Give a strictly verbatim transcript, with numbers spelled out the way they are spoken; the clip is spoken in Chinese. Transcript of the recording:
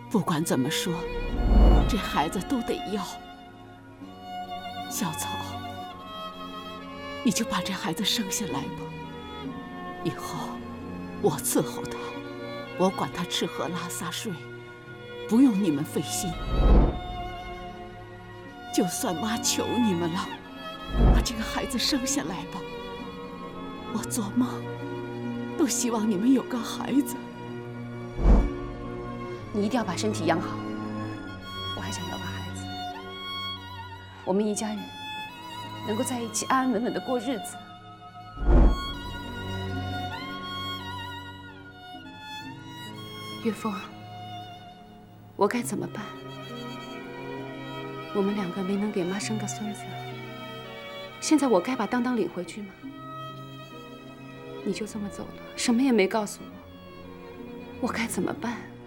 不管怎么说，这孩子都得要。小草，你就把这孩子生下来吧。以后我伺候他，我管他吃喝拉撒睡，不用你们费心。就算妈求你们了，把这个孩子生下来吧。我做梦都希望你们有个孩子。 你一定要把身体养好。我还想要个孩子，我们一家人能够在一起安安稳稳的过日子。岳父，我该怎么办？我们两个没能给妈生个孙子，现在我该把当当领回去吗？你就这么走了，什么也没告诉我，我该怎么办？